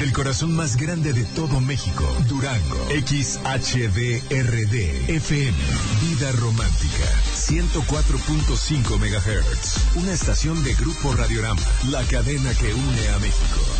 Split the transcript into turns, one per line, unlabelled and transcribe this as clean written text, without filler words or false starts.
del corazón más grande de todo México, Durango. XHDRD FM, Vida Romántica, 104.5 MHz. Una estación de Grupo Radiorama, la cadena que une a México.